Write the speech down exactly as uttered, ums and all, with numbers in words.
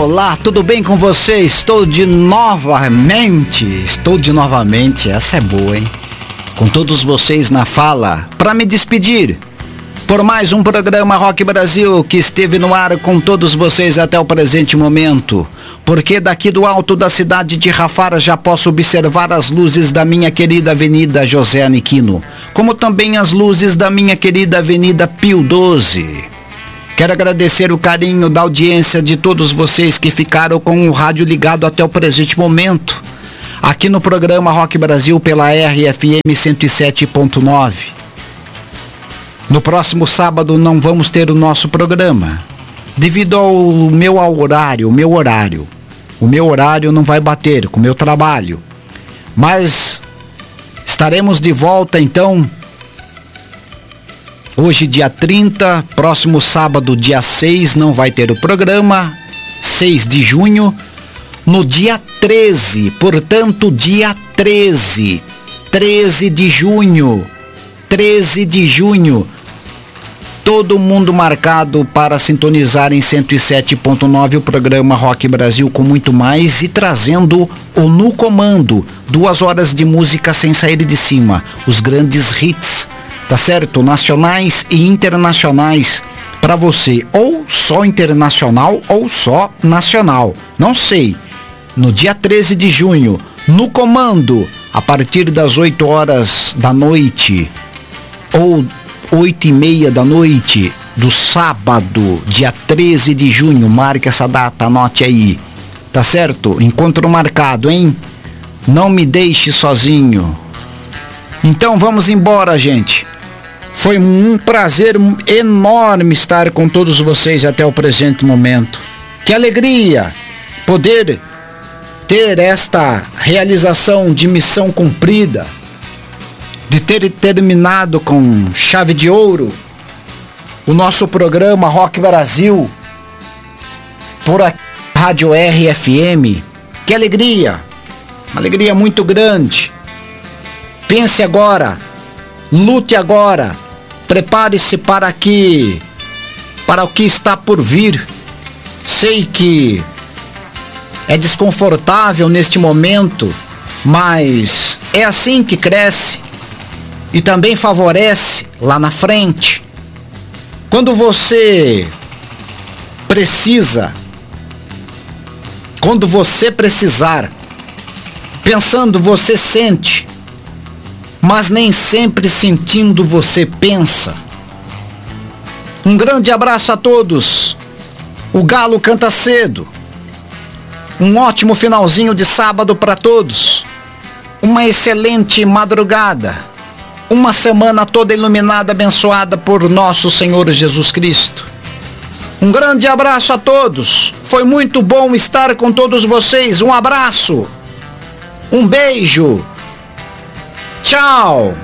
Olá, tudo bem com você? Estou de novamente, estou de novamente, essa é boa, hein? Com todos vocês na fala, para me despedir por mais um programa Rock Brasil que esteve no ar com todos vocês até o presente momento. Porque daqui do alto da cidade de Rafara já posso observar as luzes da minha querida Avenida José Aniquino, como também as luzes da minha querida Avenida Pio doze. Quero agradecer o carinho da audiência de todos vocês que ficaram com o rádio ligado até o presente momento, aqui no programa Rock Brasil pela R F M cento e sete ponto nove. No próximo sábado não vamos ter o nosso programa, devido ao meu horário, o meu horário. O meu horário não vai bater com o meu trabalho. Mas estaremos de volta então, hoje dia trinta, próximo sábado dia seis não vai ter o programa, seis de junho, no dia treze, portanto dia treze, treze de junho, treze de junho. Todo mundo marcado para sintonizar em cento e sete ponto nove o programa Rock Brasil com muito mais e trazendo o No Comando, duas horas de música sem sair de cima, os grandes hits, tá certo? Nacionais e internacionais para você, ou só internacional ou só nacional, não sei. No dia treze de junho, No Comando, a partir das oito horas da noite, ou oito e meia da noite do sábado, dia treze de junho, marque essa data, anote aí, tá certo? Encontro marcado, hein? Não me deixe sozinho. Então vamos embora, gente. Foi um prazer enorme estar com todos vocês até o presente momento. Que alegria poder ter esta realização de missão cumprida, de ter terminado com chave de ouro o nosso programa Rock Brasil por aqui na Rádio R F M. Que alegria, uma alegria muito grande. Pense agora, lute agora, prepare-se para que, para o que está por vir. Sei que é desconfortável neste momento, mas é assim que cresce. E também favorece lá na frente. Quando você precisa, quando você precisar, pensando você sente, mas nem sempre sentindo você pensa. Um grande abraço a todos. O galo canta cedo. Um ótimo finalzinho de sábado para todos. Uma excelente madrugada. Uma semana toda iluminada, abençoada por nosso Senhor Jesus Cristo. Um grande abraço a todos. Foi muito bom estar com todos vocês. Um abraço. Um beijo. Tchau.